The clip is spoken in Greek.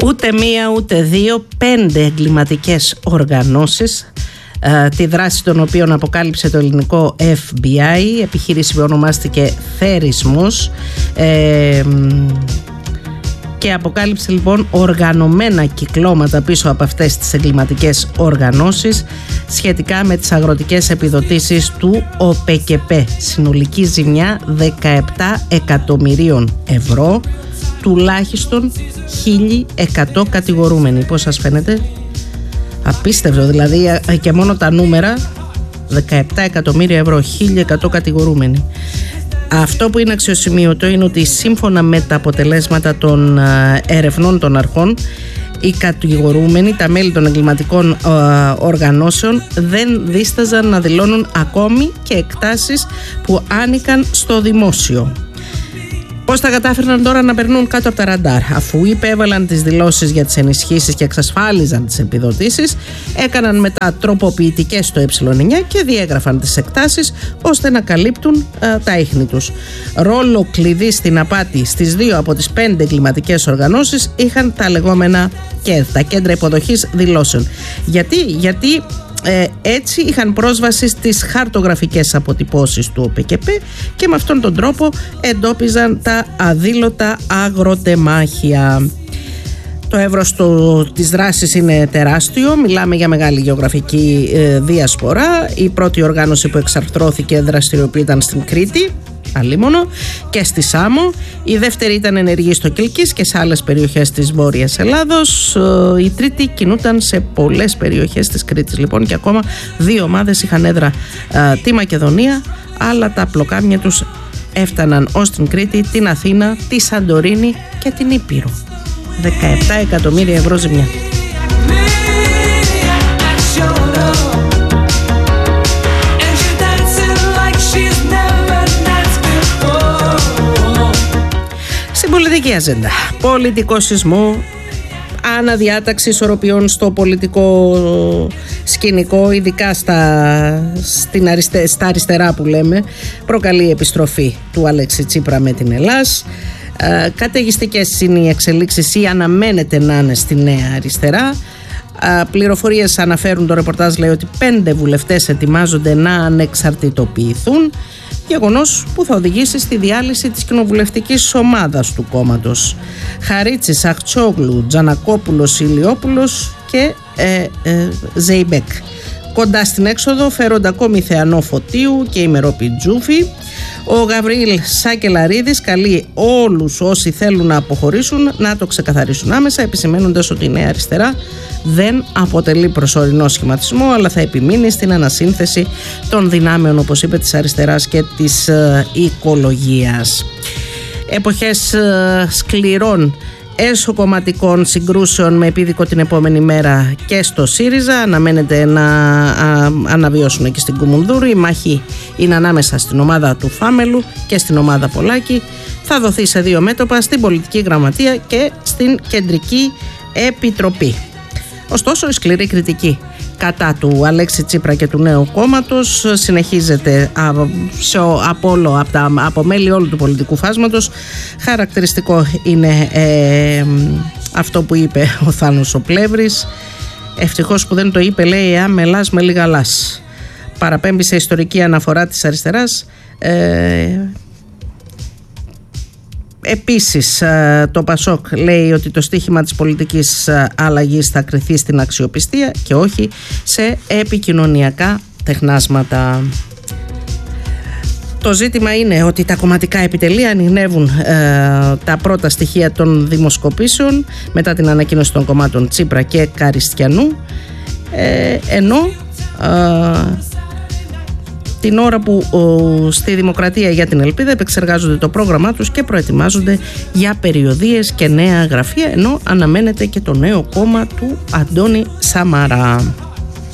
Ούτε μία ούτε δύο, 5 εγκληματικές οργανώσεις, τη δράση των οποίων αποκάλυψε το ελληνικό FBI. Η επιχείρηση ονομάστηκε Θέρισμος και αποκάλυψε λοιπόν οργανωμένα κυκλώματα πίσω από αυτές τις εγκληματικές οργανώσεις σχετικά με τις αγροτικές επιδοτήσεις του ΟΠΕΚΕΠΕ. Συνολική ζημιά 17 εκατομμυρίων ευρώ, τουλάχιστον 1.100 κατηγορούμενοι. Πώς σας φαίνεται? Απίστευτο, δηλαδή, και μόνο τα νούμερα, 17 εκατομμύρια ευρώ, 1.100 κατηγορούμενοι. Αυτό που είναι αξιοσημείωτο είναι ότι σύμφωνα με τα αποτελέσματα των ερευνών των αρχών, οι κατηγορούμενοι, τα μέλη των εγκληματικών οργανώσεων, δεν δίσταζαν να δηλώνουν ακόμη και εκτάσεις που άνοικαν στο δημόσιο. Πώς τα κατάφερναν τώρα να περνούν κάτω από τα ραντάρ? Αφού υπέβαλαν τις δηλώσεις για τις ενισχύσεις και εξασφάλιζαν τις επιδοτήσεις, έκαναν μετά τροποποιητικές στο ε9 και διέγραφαν τις εκτάσεις ώστε να καλύπτουν τα ίχνη τους. Ρόλο κλειδί στην απάτη στις 2 από τις 5 εγκληματικές οργανώσεις είχαν τα λεγόμενα ΚΕΔ, τα κέντρα υποδοχής δηλώσεων. Γιατί έτσι είχαν πρόσβαση στις χαρτογραφικές αποτυπώσεις του ΟΠΕΚΕΠΕ και με αυτόν τον τρόπο εντόπιζαν τα αδήλωτα αγροτεμάχια. Το εύρος της δράσης είναι τεράστιο, μιλάμε για μεγάλη γεωγραφική διασπορά. Η πρώτη οργάνωση που εξαρθρώθηκε δραστηριοποιείται στην Κρήτη, αλίμονο, και στη Σάμο. Η δεύτερη ήταν ενεργή στο Κιλκής και σε άλλες περιοχές της Βόρειας Ελλάδος. Η τρίτη κινούταν σε πολλές περιοχές της Κρήτης λοιπόν, και ακόμα 2 ομάδες είχαν έδρα τη Μακεδονία, αλλά τα πλοκάμια τους έφταναν ως την Κρήτη, την Αθήνα, τη Σαντορίνη και την Ήπειρο. 17 εκατομμύρια ευρώ ζημιά. Πολιτική αζέντα, πολιτικό σεισμό, αναδιάταξη ισορροπιών στο πολιτικό σκηνικό, ειδικά στα αριστερά που λέμε, προκαλεί επιστροφή του Αλέξη Τσίπρα με την Ελλάς. Καταιγιστικές είναι οι εξελίξεις ή αναμένεται να είναι στη Νέα Αριστερά. Πληροφορίες αναφέρουν, το ρεπορτάζ λέει ότι 5 βουλευτές ετοιμάζονται να ανεξαρτητοποιηθούν, γεγονός που θα οδηγήσει στη διάλυση της κοινοβουλευτικής ομάδας του κόμματος. Χαρίτσης, Αχτσόγλου, Τζανακόπουλος, Ηλιόπουλος και Ζεϊμπέκ. Κοντά στην έξοδο φέρονται ακόμη Θεανό Φωτίου και Ημερόπη Τζούφη. Ο Γαβρίλ Σάκελαρίδης καλεί όλους όσοι θέλουν να αποχωρήσουν να το ξεκαθαρίσουν άμεσα, επισημαίνοντας ότι η Νέα Αριστερά δεν αποτελεί προσωρινό σχηματισμό, αλλά θα επιμείνει στην ανασύνθεση των δυνάμεων, όπως είπε, της αριστεράς και της οικολογίας. Εποχές σκληρών εσωκομματικών συγκρούσεων με επίδικο την επόμενη μέρα και στο ΣΥΡΙΖΑ. Αναμένεται να αναβιώσουν και στην Κουμουνδούρου. Η μάχη είναι ανάμεσα στην ομάδα του Φάμελου και στην ομάδα Πολάκη. Θα δοθεί σε 2 μέτωπα, στην πολιτική γραμματεία και στην κεντρική επιτροπή. Ωστόσο, η σκληρή κριτική κατά του Αλέξη Τσίπρα και του νέου κόμματος συνεχίζεται από μέλη όλου του πολιτικού φάσματος. Χαρακτηριστικό είναι αυτό που είπε ο Θάνος ο Πλεύρης. Ευτυχώς που δεν το είπε, λέει, μελάς με λίγα λάς. Παραπέμπει σε ιστορική αναφορά της αριστεράς. Επίσης, το Πασόκ λέει ότι το στίχημα της πολιτικής αλλαγής θα κριθεί στην αξιοπιστία και όχι σε επικοινωνιακά τεχνάσματα. Το ζήτημα είναι ότι τα κομματικά επιτελεία ανιχνεύουν τα πρώτα στοιχεία των δημοσκοπήσεων μετά την ανακοίνωση των κομμάτων Τσίπρα και Καριστιανού, ενώ την ώρα που στη Δημοκρατία για την Ελπίδα επεξεργάζονται το πρόγραμμά τους και προετοιμάζονται για περιοδίες και νέα γραφεία, ενώ αναμένεται και το νέο κόμμα του Αντώνη Σαμαρά.